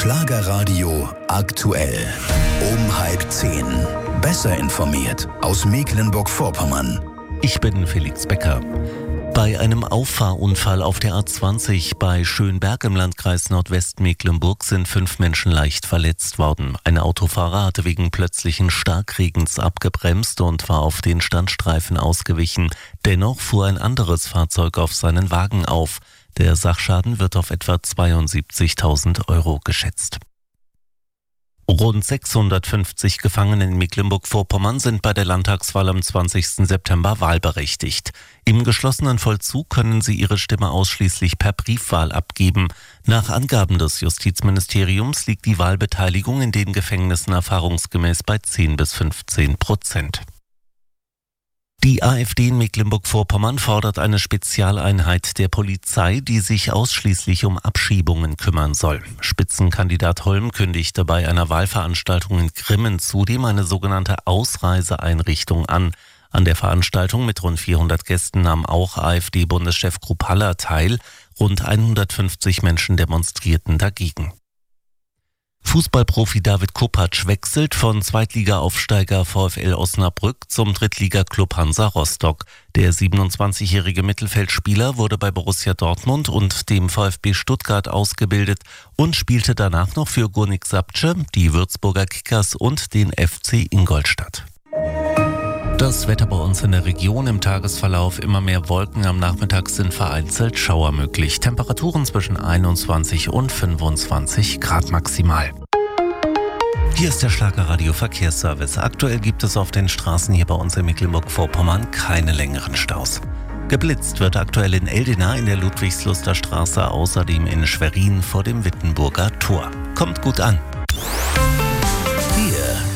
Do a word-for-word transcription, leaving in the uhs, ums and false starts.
Schlagerradio aktuell. Um halb zehn. Besser informiert aus Mecklenburg-Vorpommern. Ich bin Felix Becker. Bei einem Auffahrunfall auf der A zwanzig bei Schönberg im Landkreis Nordwestmecklenburg sind fünf Menschen leicht verletzt worden. Ein Autofahrer hatte wegen plötzlichen Starkregens abgebremst und war auf den Standstreifen ausgewichen. Dennoch fuhr ein anderes Fahrzeug auf seinen Wagen auf. Der Sachschaden wird auf etwa zweiundsiebzigtausend Euro geschätzt. Rund sechshundertfünfzig Gefangene in Mecklenburg-Vorpommern sind bei der Landtagswahl am zwanzigsten September wahlberechtigt. Im geschlossenen Vollzug können sie ihre Stimme ausschließlich per Briefwahl abgeben. Nach Angaben des Justizministeriums liegt die Wahlbeteiligung in den Gefängnissen erfahrungsgemäß bei zehn bis fünfzehn Prozent. Die AfD in Mecklenburg-Vorpommern fordert eine Spezialeinheit der Polizei, die sich ausschließlich um Abschiebungen kümmern soll. Spitzenkandidat Holm kündigte bei einer Wahlveranstaltung in Grimmen zudem eine sogenannte Ausreiseeinrichtung an. An der Veranstaltung mit rund vierhundert Gästen nahm auch AfD-Bundeschef Kruppalla teil. Rund hundertfünfzig Menschen demonstrierten dagegen. Fußballprofi David Kopacz wechselt von Zweitliga-Aufsteiger VfL Osnabrück zum Drittligaklub Hansa Rostock. Der siebenundzwanzigjährige Mittelfeldspieler wurde bei Borussia Dortmund und dem VfB Stuttgart ausgebildet und spielte danach noch für Górnik Zabrze, die Würzburger Kickers und den F C Ingolstadt. Das Wetter bei uns in der Region: im Tagesverlauf immer mehr Wolken, am Nachmittag sind vereinzelt Schauer möglich. Temperaturen zwischen einundzwanzig und fünfundzwanzig Grad maximal. Hier ist der Schlagerradio Verkehrsservice. Aktuell gibt es auf den Straßen hier bei uns in Mecklenburg-Vorpommern keine längeren Staus. Geblitzt wird aktuell in Eldena in der Ludwigsluster Straße, außerdem in Schwerin vor dem Wittenburger Tor. Kommt gut an.